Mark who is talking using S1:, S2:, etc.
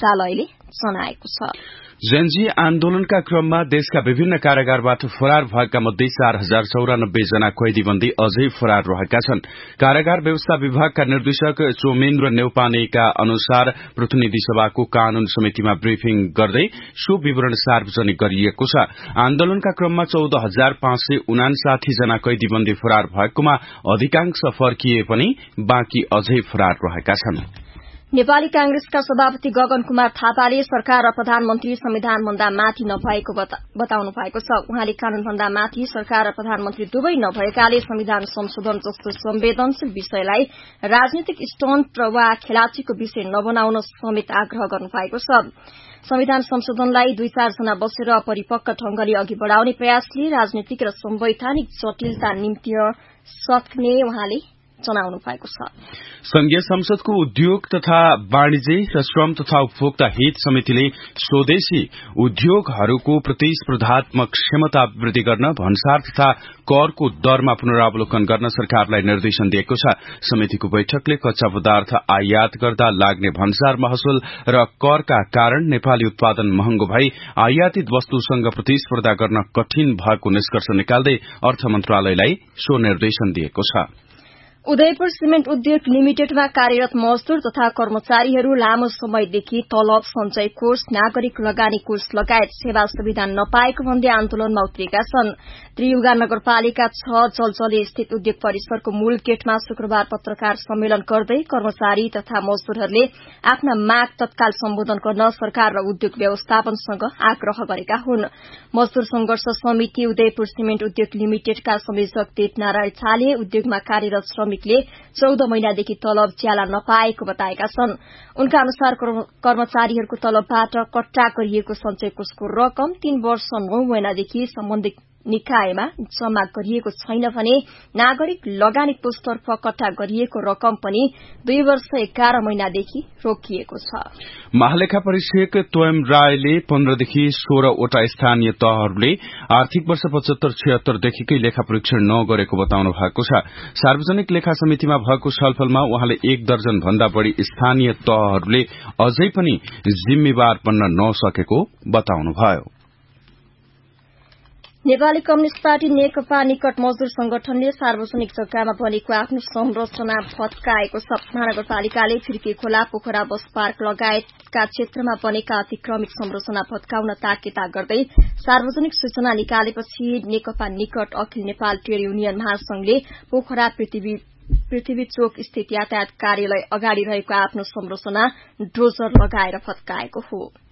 S1: मन्त्रालयले जनाएको छ।
S2: जेनजी आन्दोलनका क्रममा देशका विभिन्न कारागारबाट फरार भएका मध्ये 4094 जना कैदीबन्दी अझै फरार रहेका छन्। कारागार व्यवस्था विभागका निर्देशक सोमेन्द्र नेउपानेका अनुसार प्रतिनिधि सभाको कानून समितिमा ब्रिफिङ गर्दै सो विवरण सार्वजनिक गरिएको छ। आन्दोलनका क्रममा 14559 जना कैदीबन्दी फरार भएकोमा अधिकांश फर्किए पनि बाँकी अझै फरार रहेका छन्।
S1: नेपाली कांग्रेसका सभापति गगन कुमार थापाले सरकार र प्रधानमन्त्री संविधानभन्दा माथि नभएको बताउनु भएको छ। उहाँले कानूनभन्दा माथि सरकार र प्रधानमन्त्री दुवै नभएकाले संविधान संशोधन जस्तो संवेदनशील विषयलाई राजनीतिक स्टन्ट वा खेलाचीको विषय नबनाउन समेत आग्रह गर्नु भएको छ। संविधान संशोधनलाई 2-4 जना बसेर परिपक्व ढंगले अघि बढ़ाउने प्रयासले राजनीतिक र संवैधानिक जटिलता निम्त्य सक्ने उहाँले जनाउनु भएको छ।
S2: संघीय संसदको उद्योग तथा वाणिज्य र श्रम तथा उपभोक्ता हित समितिले स्वदेशी उद्योगहरूको प्रतिस्पर्धात्मक क्षमता वृद्धि गर्न भन्सार तथा करको दरमा पुनरावलोकन गर्न सरकारलाई निर्देशन दिएको छ। समितिको बैठकले कच्चा पदार्थ आयात गर्दा लाग्ने भन्सार महसुल र करका कारण नेपाली उत्पादन महँगो भई आयातित वस्तुसँग प्रतिस्पर्धा गर्न कठिन भएको निष्कर्ष निकाल्दै अर्थ मन्त्रालयलाई सो निर्देशन दिएको छ।
S1: उदयपुर सिमेन्ट उद्योग लिमिटेडमा कार्यरत मजदूर तथा कर्मचारीहरू लामो समयदेखि तलब, सञ्चय कोष, नागरिक लगानी कोष लगायत सेवा सुविधा नपाएको भन्दै आन्दोलनमा उत्रिएका छन्। त्रियुगा नगरपालिका 6 जलजले स्थित उद्योग परिसरको मूल गेटमा शुक्रबार पत्रकार सम्मेलन गर्दै कर्मचारी तथा मजदूरहरूले आफ्ना माग तत्काल सम्बोधन गर्न सरकार र उद्योग व्यवस्थापनसँग आग्रह गरेका हुन्। मजदूर संघर्ष समिति उदयपुर सिमेन्ट उद्योग लिमिटेडका संयोजक देवनारायण छाले उद्योगमा कार्यरत श्रमिकले 14 महिनादेखि तलब ज्याला नपाएको बताएका छन्। उनका अनुसार कर्मचारीहरूको तलबबाट कट्टा गरिएको सञ्चय कोषको रकम 3 वर्ष 9 महिनादेखि सम्बन्धित निकायमा जम्मा गरिएको छैन भने नागरिक लगानी कोषतर्फ कट्टा गरिएको रकम पनि 2 वर्ष 11 महिनादेखि रोकिएको छ।
S2: महालेखा परीक्षक तोयम रायले 15 देखि 16 वटा स्थानीय तहहरूले आर्थिक वर्ष 75-76 देखिकै लेखा परीक्षण नगरेको बताउनु भएको छ। सार्वजनिक लेखा समितिमा भएको छलफलमा उहाँले 1 दर्जन भन्दा बढ़ी स्थानीय तहहरूले अझै पनि जिम्मेवार बन्न नसकेको बताउनुभयो।
S1: नेपाली कम्युनिष्ट पार्टी नेकपा निकट मजदूर संगठनले सार्वजनिक जग्गामा बनेको आफ्नो संरचना भत्काएको छ। महानगरपालिकाले फिर्की खोला, पोखरा बस पार्क लगायतका क्षेत्रमा बनेका अतिक्रमित संरचना भत्काउन ताकेता गर्दै सार्वजनिक सूचना निकालेपछि नेकपा निकट अखिल नेपाल ट्रेड युनियन महासंघले पोखरा पृथ्वी चोक स्थित यातायात कार्यालय अगाडि रहेको आफ्नो संरचना डोजर लगाएर भत्काएको हो।